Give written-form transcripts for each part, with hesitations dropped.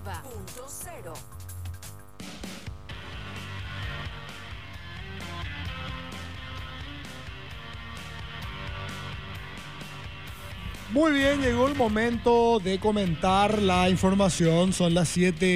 Bomba.0. Muy bien, llegó el momento de comentar la información. Son las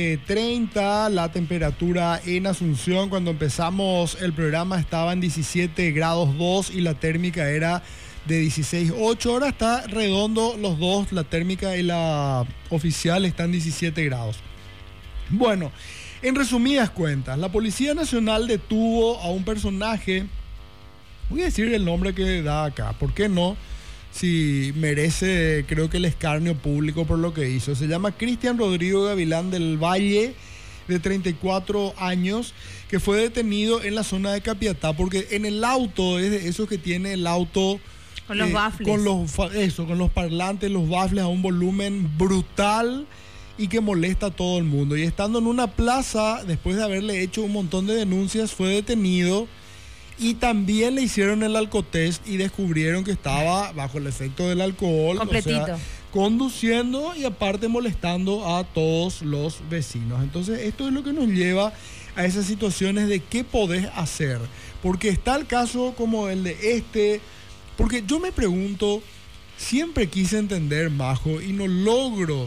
7:30, la temperatura en Asunción cuando empezamos el programa estaba en 17 grados 2 y la térmica era de 16,8. Ahora está redondo los dos, la térmica y la oficial están 17 grados. Bueno, en resumidas cuentas, la Policía Nacional detuvo a un personaje, voy a decir el nombre que da acá, ¿por qué no? Si merece, creo que el escarnio público por lo que hizo. Se llama Cristian Rodrigo Gavilán del Valle, de 34 años, que fue detenido en la zona de Capiatá, porque en el auto, es de esos que tiene el auto... Con los baffles. Con los parlantes, los baffles a un volumen brutal y que molesta a todo el mundo. Y estando en una plaza, después de haberle hecho un montón de denuncias, fue detenido. Y también le hicieron el alcotest y descubrieron que estaba bajo el efecto del alcohol. Completito. O sea, conduciendo y aparte molestando a todos los vecinos. Entonces esto es lo que nos lleva a esas situaciones de qué podés hacer. Porque está el caso como el de porque yo me pregunto, siempre quise entender, Majo, y no logro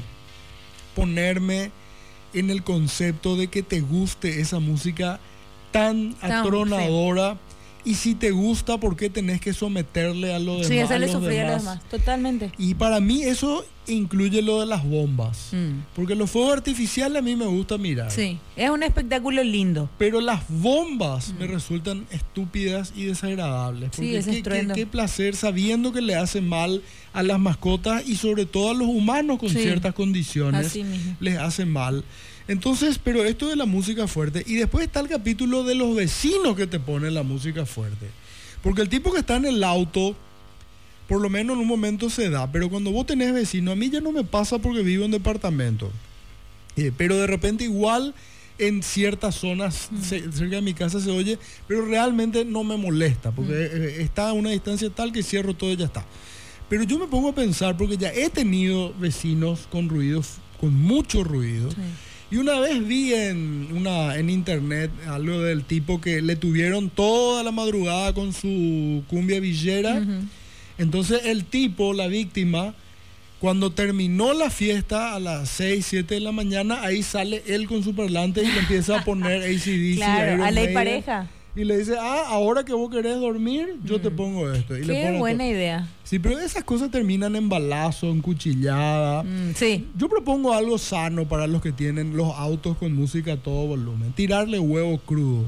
ponerme en el concepto de que te guste esa música tan atronadora. Sí. Y si te gusta, ¿por qué tenés que someterle a lo demás? Sí, hacerle sufrir a los demás, totalmente. Y para mí eso incluye lo de las bombas. Porque los fuegos artificiales a mí me gusta mirar. Sí, es un espectáculo lindo. Pero las bombas me resultan estúpidas y desagradables. Porque sí, qué placer sabiendo que le hacen mal a las mascotas y sobre todo a los humanos con ciertas condiciones. Les hacen mal. Entonces, pero esto de la música fuerte, y después está el capítulo de los vecinos que te ponen la música fuerte. Porque el tipo que está en el auto, por lo menos en un momento se da, pero cuando vos tenés vecinos, a mí ya no me pasa porque vivo en departamento. Pero de repente igual en ciertas zonas cerca de mi casa se oye, pero realmente no me molesta, porque está a una distancia tal que cierro todo y ya está. Pero yo me pongo a pensar, porque ya he tenido vecinos con ruidos, con mucho ruido. Sí. Y una vez vi en internet algo del tipo que le tuvieron toda la madrugada con su cumbia villera. Entonces el tipo, la víctima, cuando terminó la fiesta a las 6, 7 de la mañana, ahí sale él con su parlante y le empieza a poner AC/DC. Claro, a ley pareja. Y le dice, ahora que vos querés dormir, yo te pongo esto. Y qué buena idea. Sí, pero esas cosas terminan en balazo, en cuchillada. Sí. Yo propongo algo sano para los que tienen los autos con música a todo volumen. Tirarle huevo crudo.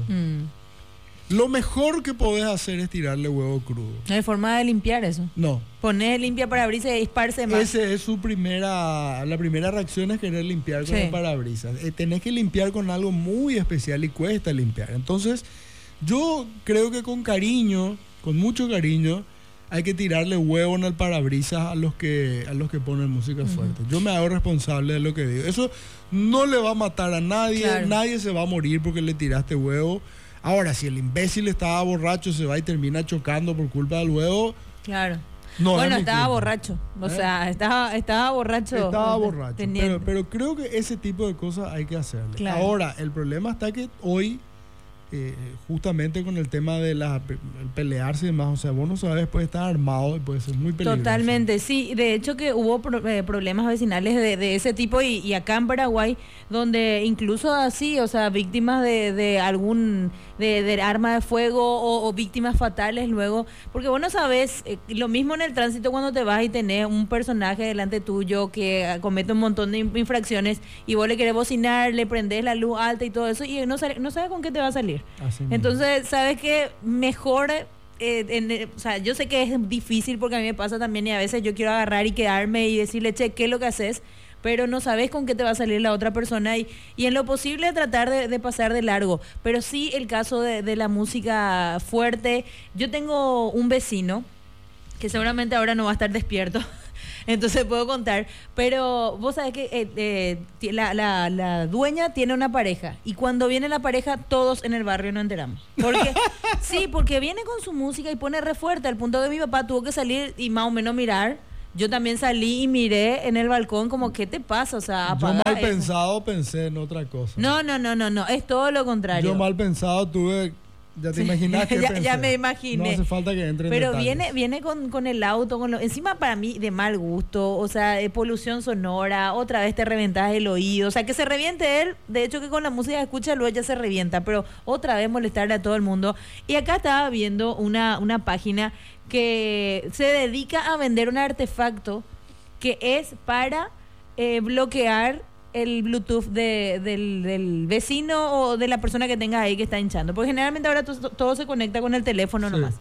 Lo mejor que podés hacer es tirarle huevo crudo. ¿No hay forma de limpiar eso? No. Ponés limpia parabrisas y esparce más. Ese es la primera reacción es querer limpiar con el parabrisas. Tenés que limpiar con algo muy especial y cuesta limpiar. Entonces... yo creo que con cariño, con mucho cariño, hay que tirarle huevo en el parabrisas a los que ponen música fuerte. Yo me hago responsable de lo que digo. Eso no le va a matar a nadie, nadie se va a morir porque le tiraste huevo. Ahora, si el imbécil estaba borracho, se va y termina chocando por culpa del huevo. Claro. No, bueno, estaba borracho. O sea, estaba borracho. Estaba borracho. Pero creo que ese tipo de cosas hay que hacerle. Claro. Ahora, el problema está que hoy... justamente con el tema de el pelearse y demás, o sea, vos no sabes, puede estar armado y puede ser muy peligroso. Totalmente, sí, de hecho que hubo problemas vecinales de ese tipo y acá en Paraguay, donde incluso así, o sea, víctimas de algún de arma de fuego o víctimas fatales luego, porque vos no sabes, lo mismo en el tránsito cuando te vas y tenés un personaje delante tuyo que comete un montón de infracciones y vos le querés bocinar, le prendés la luz alta y todo eso y no sabes con qué te va a salir. Entonces, ¿sabes qué? Mejor, o sea, yo sé que es difícil porque a mí me pasa también y a veces yo quiero agarrar y quedarme y decirle, che, ¿qué es lo que haces? Pero no sabes con qué te va a salir la otra persona y en lo posible tratar de pasar de largo. Pero sí el caso de la música fuerte. Yo tengo un vecino que seguramente ahora no va a estar despierto. Entonces puedo contar, pero vos sabés que la dueña tiene una pareja y cuando viene la pareja todos en el barrio nos enteramos. Porque sí, porque viene con su música y pone re fuerte al punto que mi papá tuvo que salir y más o menos mirar yo también salí y miré en el balcón como, ¿qué te pasa? O sea, yo mal pensado pensé en otra cosa. No, es todo lo contrario. Yo mal pensado tuve... Ya te imaginas que ya me imaginé. No hace falta que entre en Pero detalles. viene con el auto, encima para mí de mal gusto, o sea, polución sonora, otra vez te reventas el oído, o sea, que se reviente él, de hecho que con la música escucha luego ya se revienta, pero otra vez molestarle a todo el mundo. Y acá estaba viendo una página que se dedica a vender un artefacto que es para bloquear el Bluetooth del vecino o de la persona que tenga ahí que está hinchando. Porque generalmente ahora todo se conecta con el teléfono nomás.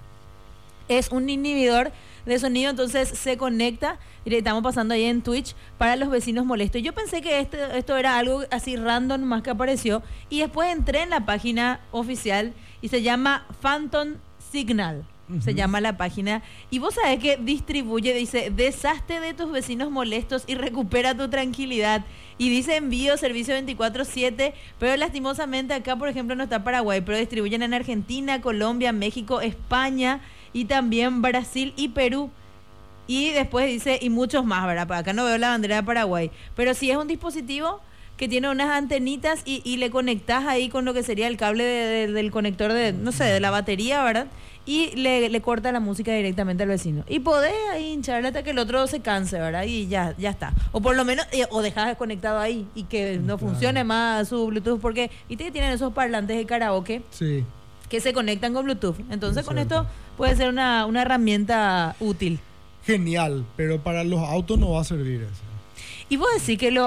Es un inhibidor de sonido, entonces se conecta, y estamos pasando ahí en Twitch, para los vecinos molestos. Yo pensé que esto era algo así random más que apareció, y después entré en la página oficial y se llama Phantom Signal. Se llama la página, y vos sabés que distribuye, dice, deshazte de tus vecinos molestos y recupera tu tranquilidad, y dice envío, servicio 24/7, pero lastimosamente acá, por ejemplo, no está Paraguay, pero distribuyen en Argentina, Colombia, México, España, y también Brasil y Perú, y después dice, y muchos más, ¿verdad? Acá no veo la bandera de Paraguay, pero si es un dispositivo que tiene unas antenitas y le conectás ahí con lo que sería el cable del conector de, no sé, de la batería, ¿verdad? Y le corta la música directamente al vecino. Y podés ahí hincharle hasta que el otro se canse, ¿verdad? Y ya está. O por lo menos, o dejás desconectado ahí y que no funcione más su Bluetooth, porque viste que tienen esos parlantes de karaoke que se conectan con Bluetooth. Entonces con esto puede ser una herramienta útil. Genial, pero para los autos no va a servir eso. Y vos decís que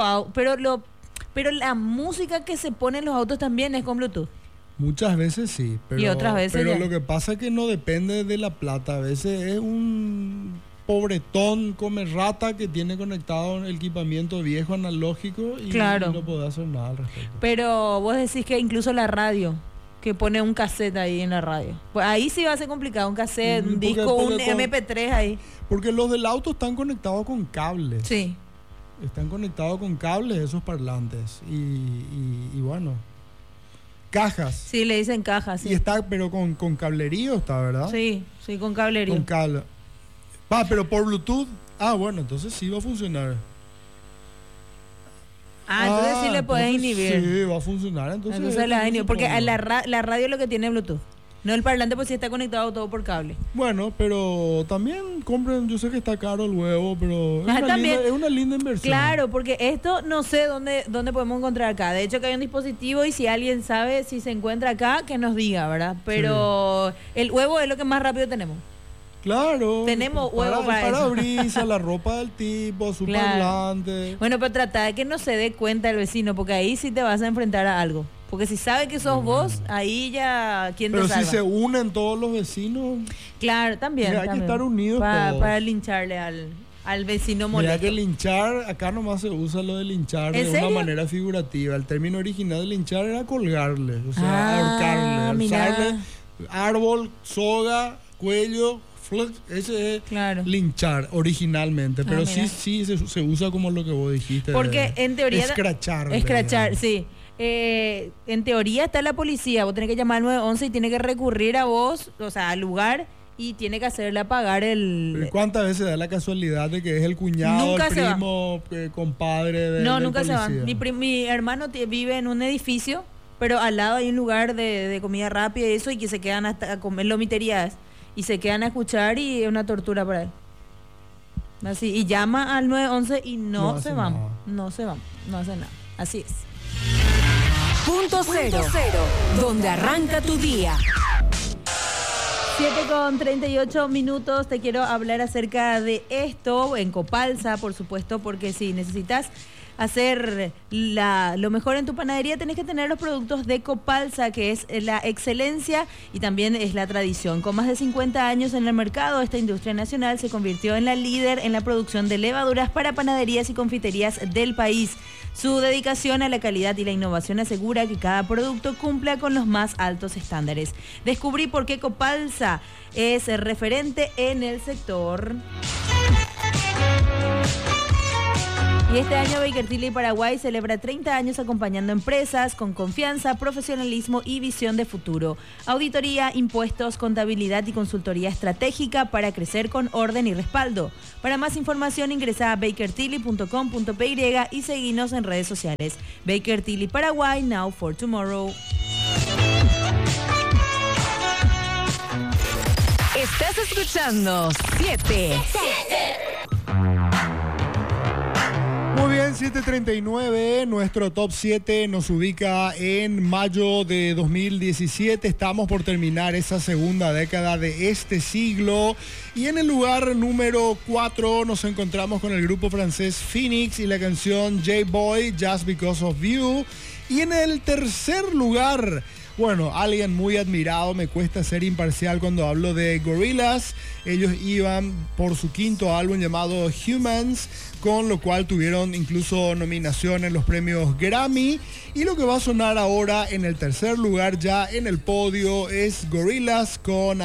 pero la música que se pone en los autos también es con Bluetooth. Muchas veces sí, pero, y otras veces pero lo que pasa es que no depende de la plata. A veces es un pobretón come rata que tiene conectado un equipamiento viejo analógico y no puede hacer nada al respecto. Pero vos decís que incluso la radio, que pone un cassette ahí en la radio, pues ahí sí va a ser complicado, un cassette, un disco, un MP3 ahí. Porque los del auto están conectados con cables. Sí. Están conectados con cables esos parlantes y bueno, cajas. Sí, le dicen cajas. Sí. Y está, pero con cablerío está, ¿verdad? Sí, con cablerío. Con cable. Pero por Bluetooth. Bueno, entonces sí va a funcionar. Entonces sí le puedes inhibir. Sí, va a funcionar. Entonces la inhibir, porque la radio lo que tiene Bluetooth. No el parlante, pues sí está conectado todo por cable. Bueno, pero también compren, yo sé que está caro el huevo, pero es una linda inversión. Claro, porque esto no sé dónde podemos encontrar acá. De hecho que hay un dispositivo y si alguien sabe si se encuentra acá, que nos diga, ¿verdad? Pero el huevo es lo que más rápido tenemos. Claro. Tenemos huevo para eso. Parabrisas, la ropa del tipo, su parlante. Bueno, pero trata de que no se dé cuenta el vecino, porque ahí sí te vas a enfrentar a algo. Porque si sabe que sos vos, ahí ya, ¿quién te salva? Pero si se unen todos los vecinos... Claro, también. Hay que estar unidos para lincharle al vecino molesto. Mira que linchar, acá nomás se usa lo de linchar de una manera figurativa. El término original de linchar era colgarle, o sea, ahorcarle, alzarle, árbol, soga, cuello... Ese es linchar originalmente, pero sí se usa como lo que vos dijiste. Porque en teoría... Escrachar, sí. En teoría está la policía, vos tenés que llamar al 911 y tiene que recurrir a vos, o sea, al lugar, y tiene que hacerle apagar el... ¿Cuántas veces da la casualidad de que es el cuñado, el primo, compadre del nunca policía? se va. Mi hermano vive en un edificio, pero al lado hay un lugar de comida rápida y eso, y que se quedan hasta a comer lomiterías. Y se quedan a escuchar y es una tortura para él. Así, y llama al 911 y no se van. No se van, no hace nada. Así es. Punto cero, donde arranca tu día. 7:38. Te quiero hablar acerca de esto en Copalsa, por supuesto, porque si necesitas hacer lo mejor en tu panadería, tenés que tener los productos de Copalsa, que es la excelencia y también es la tradición. Con más de 50 años en el mercado, esta industria nacional se convirtió en la líder en la producción de levaduras para panaderías y confiterías del país. Su dedicación a la calidad y la innovación asegura que cada producto cumpla con los más altos estándares. Descubrí por qué Copalsa es referente en el sector. Y este año Baker Tilly Paraguay celebra 30 años acompañando empresas con confianza, profesionalismo y visión de futuro. Auditoría, impuestos, contabilidad y consultoría estratégica para crecer con orden y respaldo. Para más información ingresa a bakertilly.com.py y seguinos en redes sociales. Baker Tilly Paraguay, now for tomorrow. Estás escuchando 7. Muy bien, 7:39, nuestro top 7 nos ubica en mayo de 2017, estamos por terminar esa segunda década de este siglo y en el lugar número 4 nos encontramos con el grupo francés Phoenix y la canción J-Boy, Just Because of You, y en el tercer lugar, bueno, alguien muy admirado, me cuesta ser imparcial cuando hablo de Gorillaz. Ellos iban por su quinto álbum llamado Humans, con lo cual tuvieron incluso nominación en los premios Grammy. Y lo que va a sonar ahora en el tercer lugar ya en el podio es Gorillaz con